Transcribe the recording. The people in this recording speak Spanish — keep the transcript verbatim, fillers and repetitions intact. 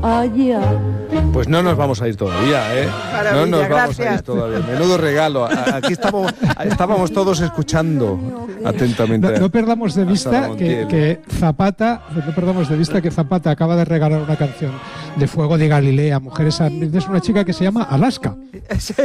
allá. Pues no nos vamos a ir todavía, ¿eh? Maravilla, no nos vamos gracias. a ir todavía. Menudo regalo. A- Aquí estamos, estábamos todos escuchando atentamente. No, no perdamos de a vista Sara que, Montiel. que Zapata, no perdamos de vista que Zapata acaba de regalar una canción de Fuego de Galilea, Mujeres Ardientes, una chica que se llama Alaska.